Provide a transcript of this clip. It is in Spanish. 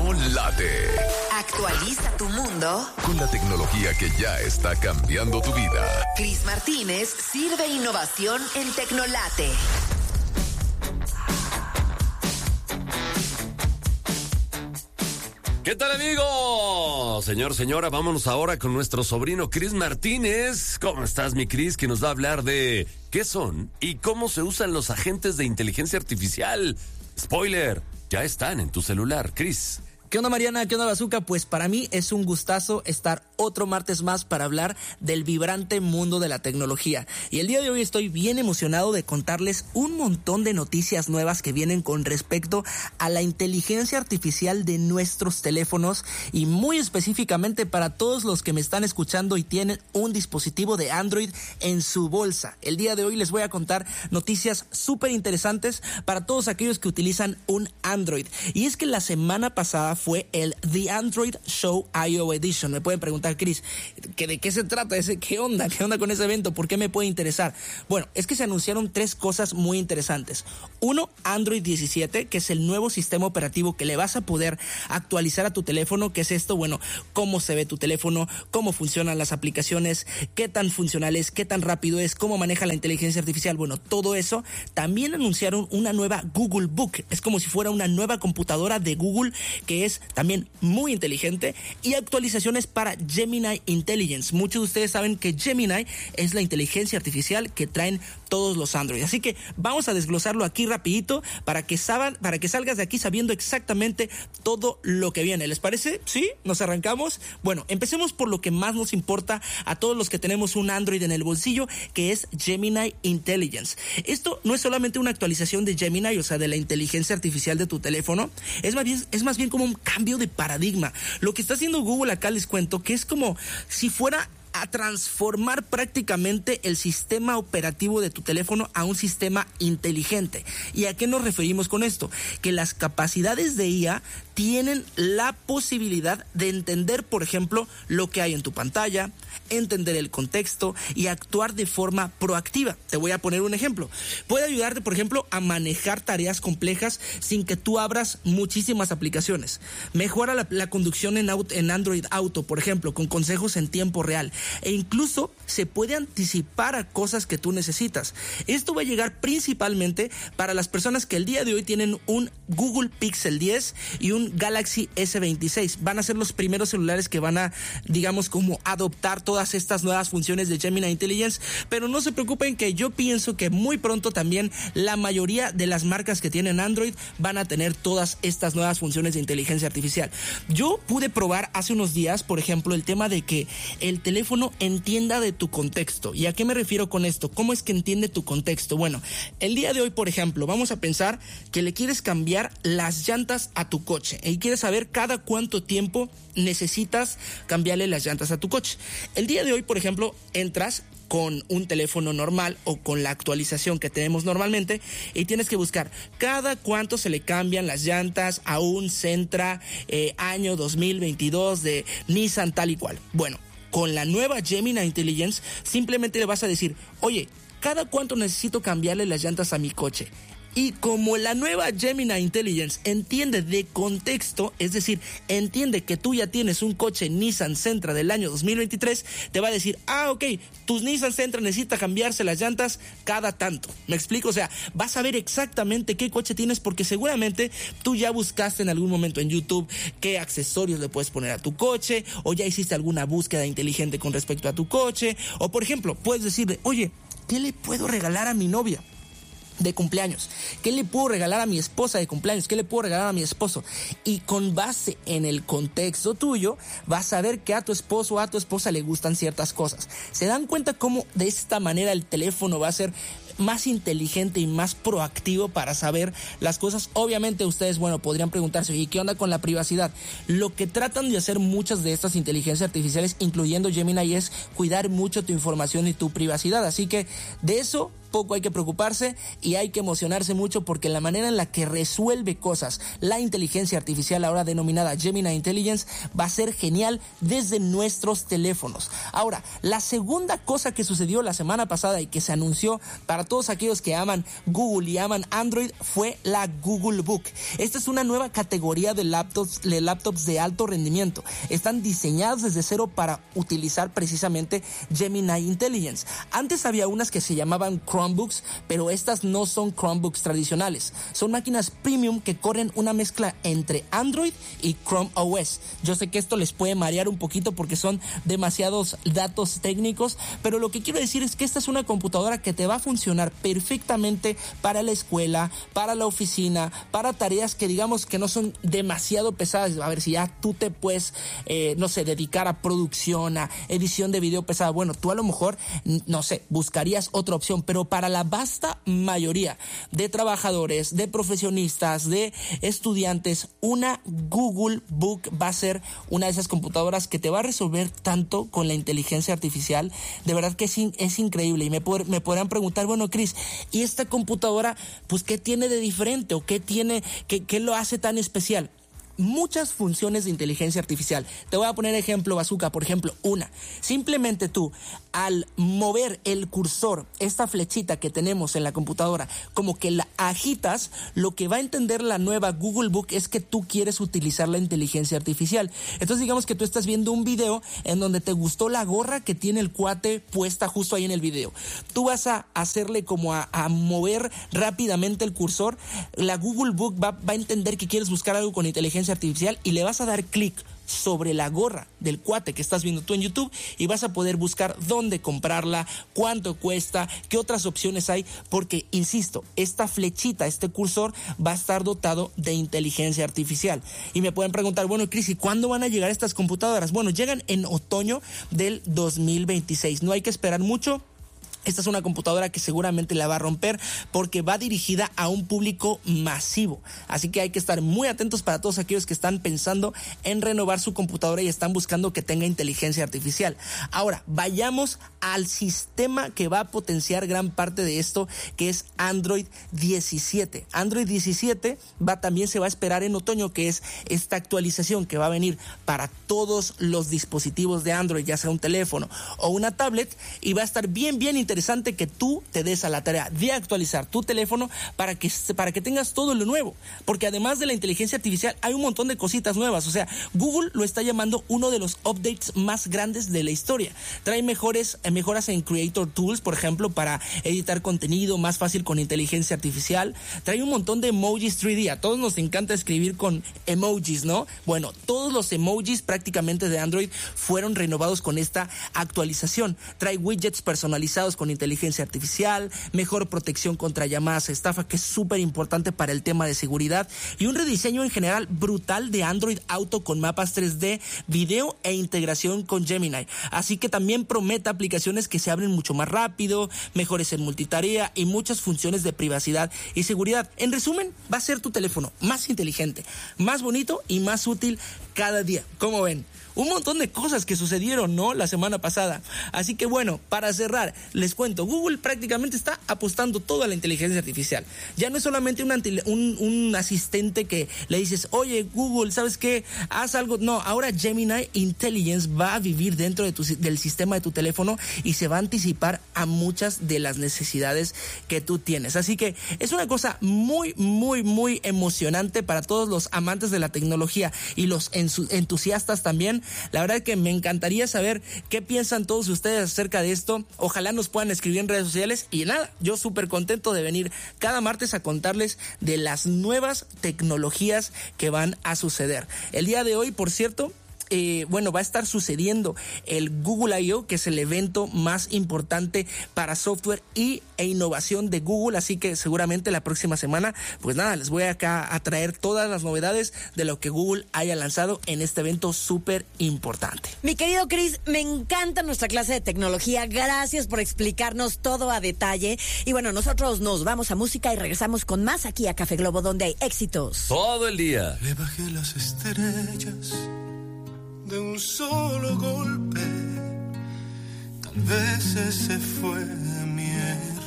no late. Actualiza tu mundo Con la tecnología que ya está cambiando tu vida. Cris Martínez sirve innovación en Tecnolate. ¿Qué tal, amigos? Señora, vámonos ahora con nuestro sobrino Cris Martínez. ¿Cómo estás, mi Cris? Que nos va a hablar de qué son y cómo se usan los agentes de inteligencia artificial. Spoiler, ya están en tu celular, Cris. ¿Qué onda, Mariana? ¿Qué onda, Bazooka? Pues para mí es un gustazo estar otro martes más para hablar del vibrante mundo de la tecnología. Y el día de hoy estoy bien emocionado de contarles un montón de noticias nuevas que vienen con respecto a la inteligencia artificial de nuestros teléfonos y muy específicamente para todos los que me están escuchando y tienen un dispositivo de Android en su bolsa. El día de hoy les voy a contar noticias súper interesantes para todos aquellos que utilizan un Android. Y es que la semana pasada fue el The Android Show I/O Edition. Me pueden preguntar, Cris, ¿de qué se trata? ¿Qué onda? ¿Qué onda con ese evento? ¿Por qué me puede interesar? Bueno, es que se anunciaron tres cosas muy interesantes. Uno, Android 17, que es el nuevo sistema operativo que le vas a poder actualizar a tu teléfono. ¿Qué es esto? Bueno, cómo se ve tu teléfono, cómo funcionan las aplicaciones, qué tan funcional es, qué tan rápido es, cómo maneja la inteligencia artificial. Bueno, todo eso. También anunciaron una nueva Google Book. Es como si fuera una nueva computadora de Google que es también muy inteligente, y actualizaciones para Gemini Intelligence. Muchos de ustedes saben que Gemini es la inteligencia artificial que traen todos los Android. Así que vamos a desglosarlo aquí rapidito para que salgas de aquí sabiendo exactamente todo lo que viene. ¿Les parece? ¿Sí? ¿Nos arrancamos? Bueno, empecemos por lo que más nos importa a todos los que tenemos un Android en el bolsillo, que es Gemini Intelligence. Esto no es solamente una actualización de Gemini, o sea, de la inteligencia artificial de tu teléfono, es más bien como un cambio de paradigma. Lo que está haciendo Google acá, les cuento que es como si fuera a transformar prácticamente el sistema operativo de tu teléfono a un sistema inteligente. ¿Y a qué nos referimos con esto? Que las capacidades de IA tienen la posibilidad de entender, por ejemplo, lo que hay en tu pantalla, entender el contexto y actuar de forma proactiva. Te voy a poner un ejemplo. Puede ayudarte, por ejemplo, a manejar tareas complejas sin que tú abras muchísimas aplicaciones. Mejora la conducción en Android Auto, por ejemplo, con consejos en tiempo real. E incluso se puede anticipar a cosas que tú necesitas. Esto va a llegar principalmente para las personas que el día de hoy tienen un Google Pixel 10 y un Galaxy S26. Van a ser los primeros celulares que van a, digamos, como adoptar todas estas nuevas funciones de Gemini Intelligence, pero no se preocupen, que yo pienso que muy pronto también la mayoría de las marcas que tienen Android van a tener todas estas nuevas funciones de inteligencia artificial. Yo pude probar hace unos días, por ejemplo, el tema de que el teléfono entienda de tu contexto. ¿Y a qué me refiero con esto? ¿Cómo es que entiende tu contexto? Bueno, el día de hoy, por ejemplo, vamos a pensar que le quieres cambiar las llantas a tu coche y quieres saber cada cuánto tiempo necesitas cambiarle las llantas a tu coche. El día de hoy, por ejemplo, entras con un teléfono normal o con la actualización que tenemos normalmente y tienes que buscar cada cuánto se le cambian las llantas a un Sentra año 2022 de Nissan tal y cual. Bueno, con la nueva Gemini Intelligence simplemente le vas a decir, oye, ¿cada cuánto necesito cambiarle las llantas a mi coche? Y como la nueva Gemini Intelligence entiende de contexto, es decir, entiende que tú ya tienes un coche Nissan Sentra del año 2023, te va a decir, ok, tus Nissan Sentra necesita cambiarse las llantas cada tanto. ¿Me explico? O sea, vas a ver exactamente qué coche tienes, porque seguramente tú ya buscaste en algún momento en YouTube qué accesorios le puedes poner a tu coche, o ya hiciste alguna búsqueda inteligente con respecto a tu coche, o por ejemplo, puedes decirle, oye, ¿qué le puedo regalar a mi novia de cumpleaños? ¿Qué le puedo regalar a mi esposa de cumpleaños? ¿Qué le puedo regalar a mi esposo? Y con base en el contexto tuyo, vas a ver que a tu esposo o a tu esposa le gustan ciertas cosas. ¿Se dan cuenta cómo de esta manera el teléfono va a ser más inteligente y más proactivo para saber las cosas? Obviamente ustedes, podrían preguntarse, ¿y qué onda con la privacidad? Lo que tratan de hacer muchas de estas inteligencias artificiales, incluyendo Gemini, es cuidar mucho tu información y tu privacidad. Así que de eso poco hay que preocuparse y hay que emocionarse mucho porque la manera en la que resuelve cosas la inteligencia artificial, ahora denominada Gemini Intelligence, va a ser genial desde nuestros teléfonos. Ahora, la segunda cosa que sucedió la semana pasada y que se anunció para todos aquellos que aman Google y aman Android fue la Google Book. Esta es una nueva categoría de laptops de alto rendimiento. Están diseñadas desde cero para utilizar precisamente Gemini Intelligence. Antes había unas que se llamaban Chromebooks, pero estas no son Chromebooks tradicionales. Son máquinas premium que corren una mezcla entre Android y Chrome OS. Yo sé que esto les puede marear un poquito porque son demasiados datos técnicos, pero lo que quiero decir es que esta es una computadora que te va a funcionar perfectamente para la escuela, para la oficina, para tareas que digamos que no son demasiado pesadas. A ver, si ya tú te puedes, dedicar a producción, a edición de video pesada, bueno, tú a lo mejor, buscarías otra opción, pero para la vasta mayoría de trabajadores, de profesionistas, de estudiantes, una Google Book va a ser una de esas computadoras que te va a resolver tanto con la inteligencia artificial. De verdad que es increíble. Y me podrán preguntar, bueno, Chris, ¿y esta computadora, pues qué tiene de diferente o qué lo hace tan especial? Muchas funciones de inteligencia artificial. Te voy a poner ejemplo, Bazooka. Por ejemplo, simplemente tú, al mover el cursor, esta flechita que tenemos en la computadora, como que la agitas, lo que va a entender la nueva Google Book es que tú quieres utilizar la inteligencia artificial. Entonces digamos que tú estás viendo un video en donde te gustó la gorra que tiene el cuate puesta justo ahí en el video. Tú vas a hacerle como a mover rápidamente el cursor. La Google Book va a entender que quieres buscar algo con inteligencia artificial y le vas a dar clic sobre la gorra del cuate que estás viendo tú en YouTube y vas a poder buscar dónde comprarla, cuánto cuesta, qué otras opciones hay, porque, insisto, esta flechita, este cursor va a estar dotado de inteligencia artificial. Y me pueden preguntar, bueno, Cris, ¿y cuándo van a llegar estas computadoras? Bueno, llegan en otoño del 2026. No hay que esperar mucho. Esta es una computadora que seguramente la va a romper porque va dirigida a un público masivo. Así que hay que estar muy atentos para todos aquellos que están pensando en renovar su computadora y están buscando que tenga inteligencia artificial. Ahora, vayamos al sistema que va a potenciar gran parte de esto, que es Android 17. Android 17 también se va a esperar en otoño, que es esta actualización que va a venir para todos los dispositivos de Android, ya sea un teléfono o una tablet, y va a estar bien interesante que tú te des a la tarea de actualizar tu teléfono para que tengas todo lo nuevo, porque además de la inteligencia artificial hay un montón de cositas nuevas. O sea, Google lo está llamando uno de los updates más grandes de la historia. Trae mejoras en Creator Tools, por ejemplo, para editar contenido más fácil con inteligencia artificial. Trae un montón de emojis 3D. A todos nos encanta escribir con emojis, ¿no? Bueno, todos los emojis prácticamente de Android fueron renovados con esta actualización. Trae widgets personalizados con inteligencia artificial, mejor protección contra llamadas estafa, que es súper importante para el tema de seguridad, y un rediseño en general brutal de Android Auto con mapas 3D, video e integración con Gemini. Así que también promete aplicaciones que se abren mucho más rápido, mejores en multitarea y muchas funciones de privacidad y seguridad. En resumen, va a ser tu teléfono más inteligente, más bonito y más útil cada día. ¿Cómo ven? Un montón de cosas que sucedieron, ¿no?, la semana pasada. Así que bueno, para cerrar, les cuento, Google prácticamente está apostando todo a la inteligencia artificial. Ya no es solamente un asistente que le dices, oye, Google, ¿sabes qué? Haz algo. No, ahora Gemini Intelligence va a vivir dentro del sistema de tu teléfono y se va a anticipar a muchas de las necesidades que tú tienes. Así que es una cosa muy emocionante para todos los amantes de la tecnología y los entusiastas también. La verdad es que me encantaría saber qué piensan todos ustedes acerca de esto. Ojalá nos puedan escribir en redes sociales. Y nada, yo súper contento de venir cada martes a contarles de las nuevas tecnologías que van a suceder. El día de hoy, por cierto, va a estar sucediendo el Google I.O., que es el evento más importante para software e innovación de Google, así que seguramente la próxima semana, pues nada, les voy acá a traer todas las novedades de lo que Google haya lanzado en este evento súper importante. Mi querido Chris, me encanta nuestra clase de tecnología, gracias por explicarnos todo a detalle, y bueno, nosotros nos vamos a música y regresamos con más aquí a Café Globo, donde hay éxitos todo el día. Le bajé las estrellas de un solo golpe, tal vez ese fue mi error.